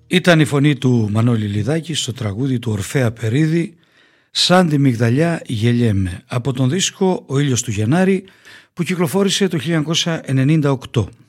Ήταν η φωνή του Μανώλη Λιδάκη στο τραγούδι του Ορφέα Περίδη «Σαν τη μυγδαλιά γελιέμαι» από τον δίσκο «Ο ήλιος του Γενάρη» που κυκλοφόρησε το 1998.